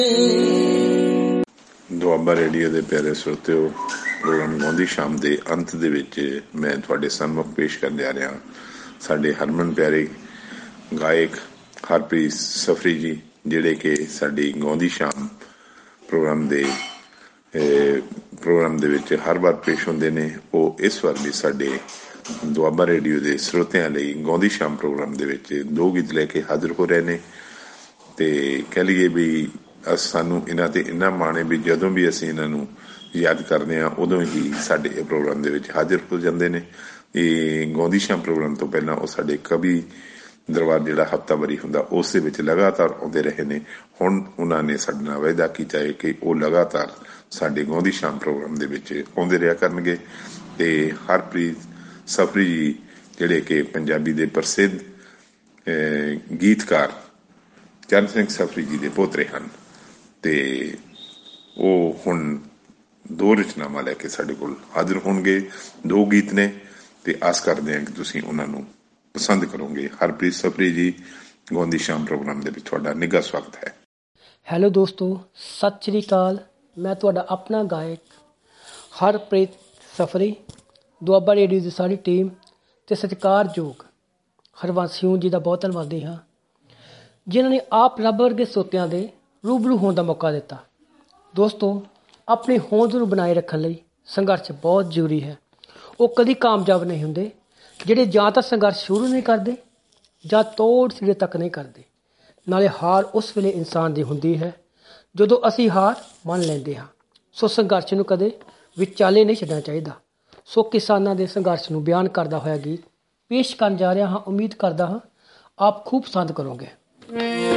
Doaba radio ਦੇ ਪਿਆਰੇ ਸਰੋਤਿਓ, programme ਗਾਉਂਦੀ ਸ਼ਾਮ ਦੇ ਅੰਤ ਦੇ ਵਿੱਚ ਮੈਂ ਤੁਹਾਡੇ ਸਨਮੁਖ ਪੇਸ਼ ਕਰਨ ਜਾ ਰਿਹਾ ਸਾਡੇ ਹਰਮਨ ਪਿਆਰੇ ਗਾਇਕ ਹਰਪ੍ਰੀਤ ਸਫਰੀ ਜੀ, ਜਿਹੜੇ ਕਿ ਸਾਡੀ ਗਾਉਂਦੀ ਸ਼ਾਮ ਪ੍ਰੋਗਰਾਮ ਦੇ ਵਿੱਚ ਹਰ ਵਾਰ ਪੇਸ਼ ਹੁੰਦੇ ਨੇ। ਉਹ ਇਸ ਵਾਰ ਵੀ ਸਾਡੇ ਦੁਆਬਾ ਰੇਡੀਓ ਦੇ ਸਰੋਤਿਆਂ ਲਈ ਗਾਉਂਦੀ ਸ਼ਾਮ ਪ੍ਰੋਗਰਾਮ ਦੇ ਵਿੱਚ 2 ਗੀਤ ਲੈ ਕੇ ਹਾਜ਼ਰ ਹੋ ਰਹੇ ਨੇ। ਅਤੇ ਕਹਿ ਲਈਏ ਵੀ ਸਾਨੂੰ ਇਹਨਾਂ 'ਤੇ ਇੰਨਾ ਮਾਣ ਹੈ ਵੀ ਜਦੋਂ ਵੀ ਅਸੀਂ ਇਹਨਾਂ ਨੂੰ ਯਾਦ ਕਰਦੇ ਹਾਂ ਉਦੋਂ ਹੀ ਸਾਡੇ ਇਹ ਪ੍ਰੋਗਰਾਮ ਦੇ ਵਿੱਚ ਹਾਜ਼ਰ ਹੋ ਜਾਂਦੇ ਨੇ। ਇਹ ਗਾਉਂਦੀ ਸ਼ਾਮ ਪ੍ਰੋਗਰਾਮ ਤੋਂ ਪਹਿਲਾਂ ਉਹ ਸਾਡੇ ਕਵੀ ਦਰਬਾਰ ਜਿਹੜਾ ਹਫ਼ਤਾਵਾਰੀ ਹੁੰਦਾ ਉਸ ਦੇ ਵਿੱਚ ਲਗਾਤਾਰ ਆਉਂਦੇ ਰਹੇ ਨੇ। ਹੁਣ ਉਹਨਾਂ ਨੇ ਸਾਡੇ ਨਾਲ ਵਾਅਦਾ ਕੀਤਾ ਹੈ ਕਿ ਉਹ ਲਗਾਤਾਰ ਸਾਡੇ ਗਾਉਂਦੀ ਸ਼ਾਮ ਪ੍ਰੋਗਰਾਮ ਦੇ ਵਿੱਚ ਆਉਂਦੇ ਰਿਹਾ ਕਰਨਗੇ। ਅਤੇ ਹਰਪ੍ਰੀਤ ਸਫਰੀ ਜੀ ਜਿਹੜੇ ਕਿ ਪੰਜਾਬੀ ਦੇ ਪ੍ਰਸਿੱਧ ਗੀਤਕਾਰ ਚਰਨ ਸਿੰਘ ਸਫਰੀ ਜੀ ਦੇ ਪੋਤਰੇ ਹਨ, ਅਤੇ ਉਹ ਹੁਣ 2 ਰਚਨਾਵਾਂ ਲੈ ਕੇ ਸਾਡੇ ਕੋਲ ਹਾਜ਼ਰ ਹੋਣਗੇ। 2 ਗੀਤ ਨੇ ਅਤੇ ਆਸ ਕਰਦੇ ਹਾਂ ਕਿ ਤੁਸੀਂ ਉਹਨਾਂ ਨੂੰ ਪਸੰਦ ਕਰੋਗੇ। ਹਰਪ੍ਰੀਤ ਸਫਰੀ ਜੀ, ਗਾਉਂਦੀ ਸ਼ਾਮ ਪ੍ਰੋਗਰਾਮ ਦੇ ਵਿੱਚ ਤੁਹਾਡਾ ਨਿੱਘਾ ਸਵਾਗਤ ਹੈ। ਹੈਲੋ ਦੋਸਤੋ, ਸਤਿ ਸ਼੍ਰੀ ਅਕਾਲ। ਮੈਂ ਤੁਹਾਡਾ ਆਪਣਾ ਗਾਇਕ ਹਰਪ੍ਰੀਤ ਸਫਰੀ, ਦੁਆਬਾ ਰੇਡੀਓ ਦੀ ਸਾਰੀ ਟੀਮ ਅਤੇ ਸਤਿਕਾਰਯੋਗ ਹਰਬੰਸ ਸਿੰਘ ਜੀ ਦਾ ਬਹੁਤ ਧੰਨਵਾਦੀ ਹਾਂ, ਜਿਨ੍ਹਾਂ ਨੇ ਆਪ ਰੱਬ ਵਰਗੇ ਸਰੋਤਿਆਂ ਦੇ ਰੂਬਰੂ ਹੋਣ ਦਾ ਮੌਕਾ ਦਿੱਤਾ। ਦੋਸਤੋ, ਆਪਣੀ ਹੋਂਦ ਨੂੰ ਬਣਾਏ ਰੱਖਣ ਲਈ ਸੰਘਰਸ਼ ਬਹੁਤ ਜ਼ਰੂਰੀ ਹੈ। ਉਹ ਕਦੀ ਕਾਮਯਾਬ ਨਹੀਂ ਹੁੰਦੇ ਜਿਹੜੇ ਜਾਂ ਤਾਂ ਸੰਘਰਸ਼ ਸ਼ੁਰੂ ਨਹੀਂ ਕਰਦੇ ਜਾਂ ਤੋੜ ਸਿਰੇ ਤੱਕ ਨਹੀਂ ਕਰਦੇ। ਨਾਲੇ ਹਾਰ ਉਸ ਵੇਲੇ ਇਨਸਾਨ ਦੀ ਹੁੰਦੀ ਹੈ ਜਦੋਂ ਅਸੀਂ ਹਾਰ ਮੰਨ ਲੈਂਦੇ ਹਾਂ। ਸੋ ਸੰਘਰਸ਼ ਨੂੰ ਕਦੇ ਵਿਚਾਲੇ ਨਹੀਂ ਛੱਡਣਾ ਚਾਹੀਦਾ। ਸੋ ਕਿਸਾਨਾਂ ਦੇ ਸੰਘਰਸ਼ ਨੂੰ ਬਿਆਨ ਕਰਦਾ ਹੋਇਆ ਗੀਤ ਪੇਸ਼ ਕਰਨ ਜਾ ਰਿਹਾ ਹਾਂ। ਉਮੀਦ ਕਰਦਾ ਹਾਂ ਆਪ ਖੂਬ ਪਸੰਦ ਕਰੋਗੇ।